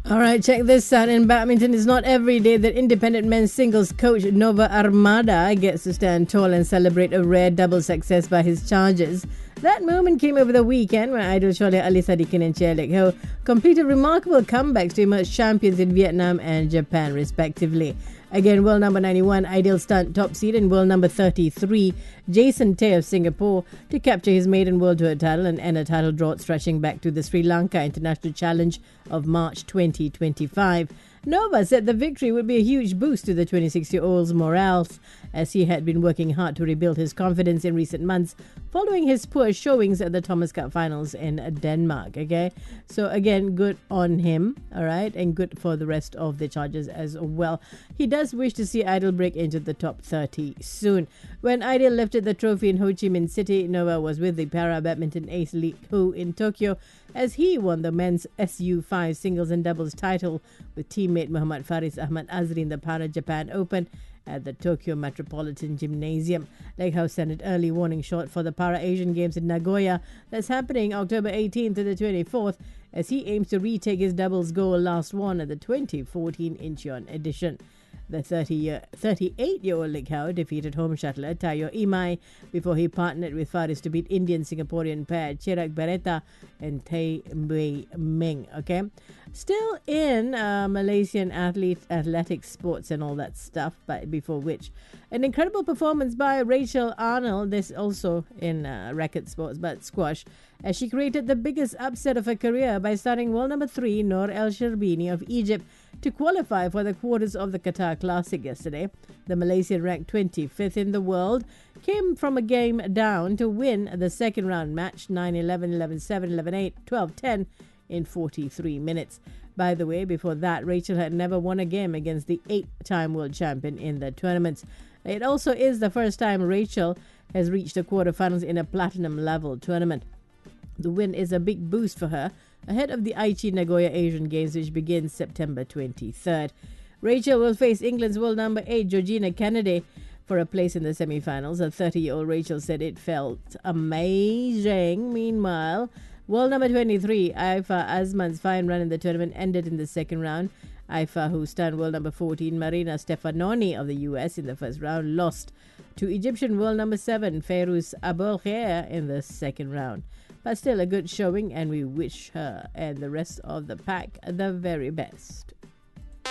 All right, check this out. In badminton, it's not every day that independent men's singles coach Nova Armada gets to stand tall and celebrate a rare double success by his charges. That moment came over the weekend when idol Sholeh Ali Sadikin and Chia Lek Ho completed remarkable comebacks to emerge champions in Vietnam and Japan, respectively. Again, world number 91, Ideal Stunt top seed, and world number 33, Jason Tay of Singapore, to capture his maiden World Tour title and end a title drought stretching back to the Sri Lanka International Challenge of March 2025. Nova said the victory would be a huge boost to the 26-year-old's morale, as he had been working hard to rebuild his confidence in recent months following his poor showings at the Thomas Cup finals in Denmark. Okay, so again, good on him, all right, and good for the rest of the charges as well. He does wish to see Idol break into the top 30 soon. When Idol lifted the trophy in Ho Chi Minh City, Nova was with the para badminton ace Lee Hu in Tokyo as he won the men's SU5 singles and doubles title with teammate Muhammad Faris Ahmad Azri in the Para Japan Open at the Tokyo Metropolitan Gymnasium. Lek Hao sent an early warning shot for the Para Asian Games in Nagoya that's happening October 18th to the 24th as he aims to retake his doubles goal last won at the 2014 Incheon edition. The 38-year-old Lek Hao defeated home shuttler Tayo Imai before he partnered with Faris to beat Indian-Singaporean pair Chirag Beretta and Tay Wei Meng. Okay, still in Malaysian athletic sports and all that stuff, but before which, an incredible performance by Rachel Arnold, this also in racket sports, but squash, as she created the biggest upset of her career by starting world number 3 Noor El Sherbini of Egypt to qualify for the quarters of the Qatar Classic yesterday. The Malaysian, ranked 25th in the world, came from a game down to win the second round match 9-11, 11-7, 11-8, 12-10 in 43 minutes. By the way, before that, Rachel had never won a game against the 8-time world champion in the tournament. It also is the first time Rachel has reached the quarterfinals in a platinum level tournament. The win is a big boost for her ahead of the Aichi Nagoya Asian Games, which begins September 23rd. Rachel will face England's world number 8 Georgina Kennedy for a place in the semi-finals. A 30-year-old Rachel said it felt amazing. Meanwhile, world number 23 Aifa Azman's fine run in the tournament ended in the second round. Aifa, who stunned world number 14 Marina Stefanoni of the US in the first round, lost to Egyptian world number 7 Fairuz Abolkhair in the second round. But still a good showing, and we wish her and the rest of the pack the very best.